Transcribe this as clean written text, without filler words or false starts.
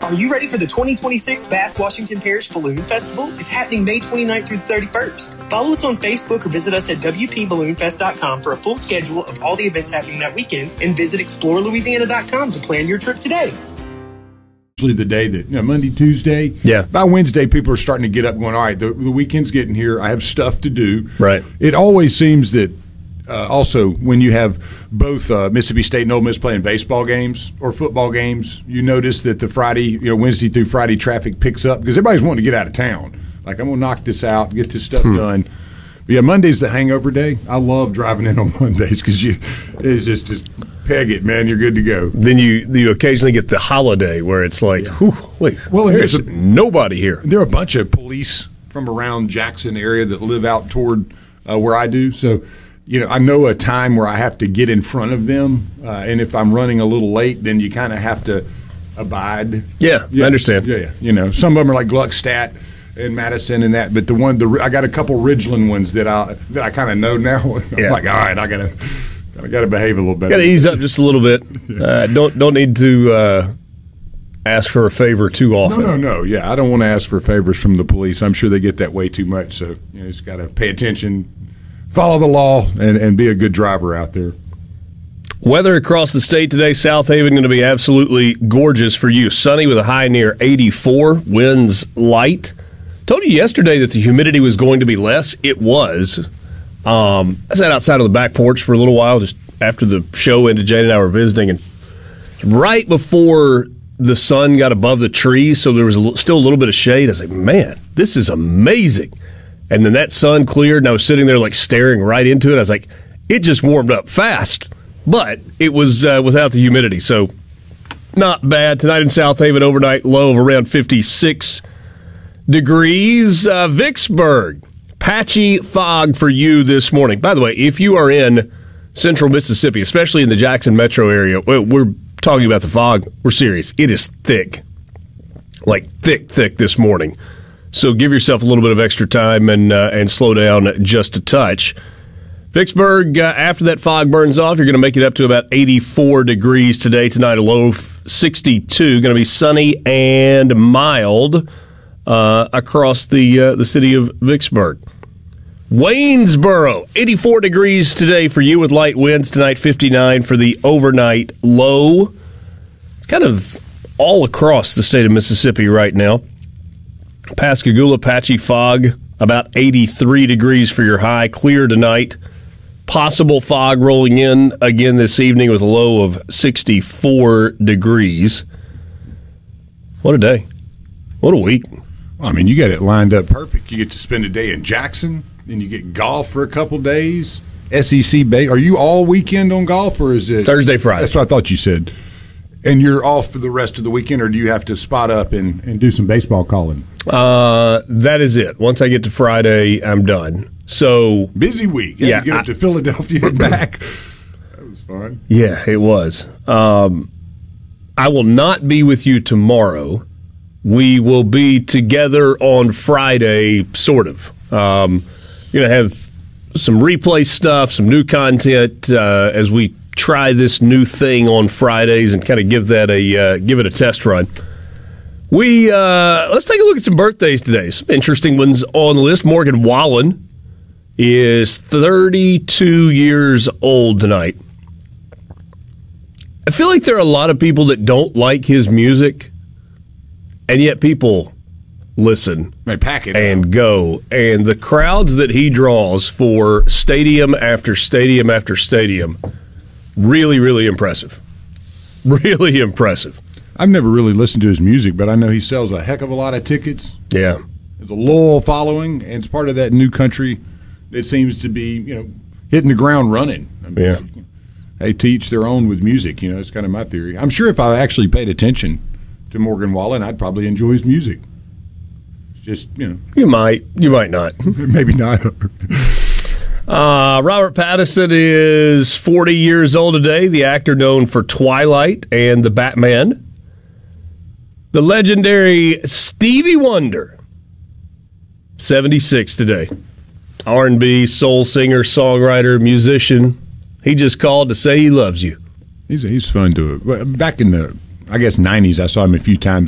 Are you ready for the 2026 Bass Washington Parish Balloon Festival? It's happening May 29th through the 31st. Follow us on Facebook or visit us at WPBalloonFest.com for a full schedule of all the events happening that weekend, and visit ExploreLouisiana.com to plan your trip today. Usually the day that, Monday, Tuesday. Yeah. By Wednesday, people are starting to get up going, all right, the weekend's getting here. I have stuff to do. Right. It always seems that also when you have both Mississippi State and Ole Miss playing baseball games or football games, you notice that the Friday, Wednesday through Friday traffic picks up because everybody's wanting to get out of town. Like, I'm going to knock this out, get this stuff done. But yeah, Monday's the hangover day. I love driving in on Mondays because it's just peg it, man. You're good to go. Then you occasionally get the holiday where it's like, there's nobody here. There are a bunch of police from around Jackson area that live out toward where I do. So, I know a time where I have to get in front of them. And if I'm running a little late, then you kind of have to abide. Yeah, I understand. Yeah. Some of them are like Gluckstadt and Madison and that. But I got a couple Ridgeland ones that I kind of know now. I'm like, all right, I got to behave a little better. Got to ease up just a little bit. Don't need to ask for a favor too often. No. Yeah, I don't want to ask for favors from the police. I'm sure they get that way too much. So you just got to pay attention, follow the law, and be a good driver out there. Weather across the state today, South Haven going to be absolutely gorgeous for you. Sunny with a high near 84, winds light. Told you yesterday that the humidity was going to be less. It was. I sat outside on the back porch for a little while just after the show ended. Jane and I were visiting, and right before the sun got above the trees, so there was still a little bit of shade. I was like, man, this is amazing. And then that sun cleared, and I was sitting there like staring right into it. I was like, it just warmed up fast, but it was without the humidity, so not bad. Tonight in South Haven, overnight low of around 56 degrees. Vicksburg. Patchy fog for you this morning. By the way, if you are in central Mississippi, especially in the Jackson metro area, we're talking about the fog. We're serious. It is thick. Like thick this morning. So give yourself a little bit of extra time and slow down just a touch. Vicksburg, after that fog burns off, you're going to make it up to about 84 degrees today. Tonight, a low of 62. Going to be sunny and mild across the city of Vicksburg. Waynesboro, 84 degrees today for you with light winds. Tonight, 59 for the overnight low. It's kind of all across the state of Mississippi right now. Pascagoula, patchy fog, about 83 degrees for your high. Clear tonight. Possible fog rolling in again this evening with a low of 64 degrees. What a day. What a week. Well, I mean, you got it lined up perfect. You get to spend a day in Jackson, then you get golf for a couple days. SEC Bay. Are you all weekend on golf, or is it Thursday, Friday? That's what I thought you said. And you're off for the rest of the weekend, or do you have to spot up and do some baseball calling? That is it. Once I get to Friday, I'm done. So busy week. You get up to Philadelphia and back. That was fun. Yeah, it was. I will not be with you tomorrow. We will be together on Friday, sort of. Going to have some replay stuff, some new content as we try this new thing on Fridays and kind of give it a test run. Let's take a look at some birthdays today. Some interesting ones on the list. Morgan Wallen is 32 years old tonight. I feel like there are a lot of people that don't like his music, and yet people listen and go. And the crowds that he draws for stadium after stadium after stadium, really, really impressive. Really impressive. I've never really listened to his music, but I know he sells a heck of a lot of tickets. Yeah. There's a loyal following, and it's part of that new country that seems to be, hitting the ground running. I mean, Hey, to each their own with music. It's kind of my theory. I'm sure if I actually paid attention to Morgan Wallen, I'd probably enjoy his music. It's just, You might not. Maybe not. Robert Pattinson is 40 years old today, the actor known for Twilight and The Batman. The legendary Stevie Wonder, 76 today. R&B, soul singer, songwriter, musician. He just called to say he loves you. He's fun to it. Back in the, 90s, I saw him a few times